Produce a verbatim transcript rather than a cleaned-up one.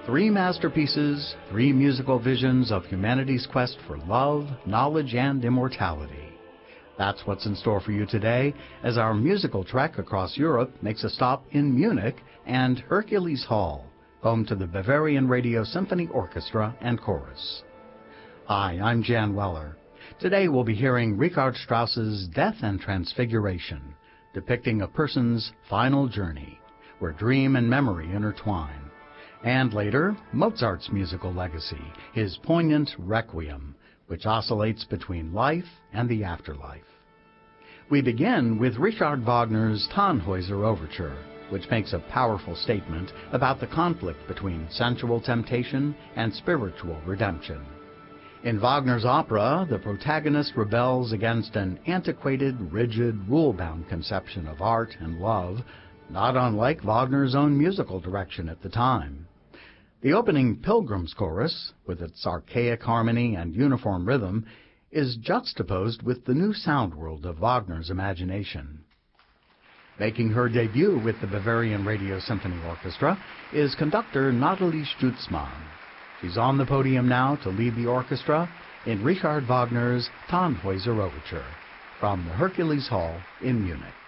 Three masterpieces, three musical visions of humanity's quest for love, knowledge, and immortality. That's what's in store for you today as our musical trek across Europe makes a stop in Munich and Hercules Hall, home to the Bavarian Radio Symphony Orchestra and Chorus. Hi, I'm Jan Weller. Today we'll be hearing Richard Strauss's Death and Transfiguration, depicting a person's final journey, where dream and memory intertwine. And later, Mozart's musical legacy, his poignant Requiem, which oscillates between life and the afterlife. We begin with Richard Wagner's Tannhäuser Overture, which makes a powerful statement about the conflict between sensual temptation and spiritual redemption. In Wagner's opera, the protagonist rebels against an antiquated, rigid, rule-bound conception of art and love, not unlike Wagner's own musical direction at the time. The opening Pilgrim's Chorus, with its archaic harmony and uniform rhythm, is juxtaposed with the new sound world of Wagner's imagination. Making her debut with the Bavarian Radio Symphony Orchestra is conductor Nathalie Stutzmann. She's on the podium now to lead the orchestra in Richard Wagner's Tannhäuser Overture from the Hercules Hall in Munich.